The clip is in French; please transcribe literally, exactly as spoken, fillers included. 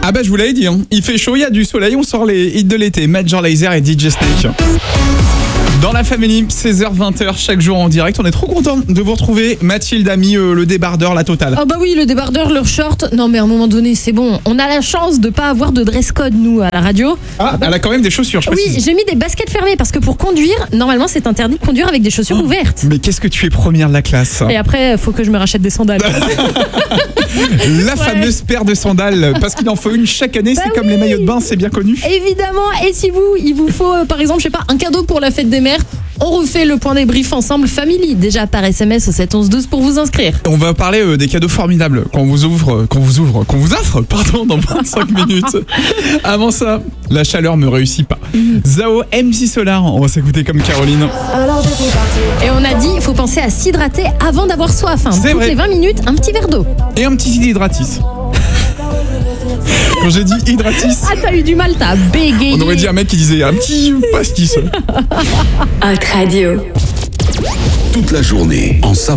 Ah bah je vous l'avais dit, hein. Il fait chaud, il y a du soleil, on sort les hits de l'été. Major Lazer et D J Snake. Dans la famille, seize heures vingt heures chaque jour en direct. On est trop content de vous retrouver. Mathilde a mis euh, le débardeur, la totale. Ah bah oui, le débardeur, leur short. Non mais à un moment donné, c'est bon. On a la chance de pas avoir de dress code, nous, à la radio. Ah, elle a quand même des chaussures, je Oui, précise. j'ai mis des baskets fermées parce que pour conduire, normalement, c'est interdit de conduire avec des chaussures Oh, ouvertes. Mais qu'est-ce que tu es première de la classe. Et après, faut que je me rachète des sandales. La fameuse paire de sandales, parce qu'il en faut une chaque année, Bah c'est comme oui. les maillots de bain, c'est bien connu. Évidemment, et si vous, il vous faut, euh, par exemple, je sais pas, un cadeau pour la fête des mères, on refait le point débrief ensemble, family, déjà par S M S au sept onze douze pour vous inscrire. On va parler euh, des cadeaux formidables qu'on vous ouvre, euh, qu'on vous ouvre, qu'on vous offre, pardon, dans vingt-cinq minutes. Avant ça, la chaleur me réussit pas. Zao, M C Solar, on va s'écouter comme Caroline. Et on a dit, il faut penser à s'hydrater avant d'avoir soif. Hein. C'est Toutes vrai. les vingt minutes, un petit verre d'eau. Et un petit hydratis. Quand j'ai dit hydratis, Ah, t'as eu du mal, t'as bégayé. on aurait dit un mec qui disait un petit pastis. Hot Radio. Toute la journée en savant.